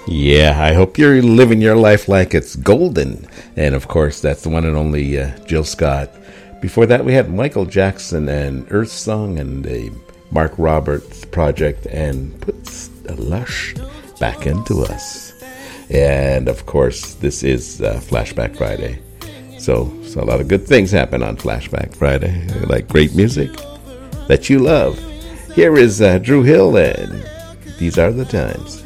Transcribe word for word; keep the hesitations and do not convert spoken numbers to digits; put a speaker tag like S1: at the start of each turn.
S1: Yeah, I hope you're living your life like it's golden. And of course, that's the one and only uh, Jill Scott. Before that, we had Michael Jackson and Earth Song and a Mark Roberts project and puts a lush back into us. And of course, this is uh, Flashback Friday. So, so a lot of good things happen on Flashback Friday, like great music that you love. Here is uh, Drew Hill, and These Are the Times.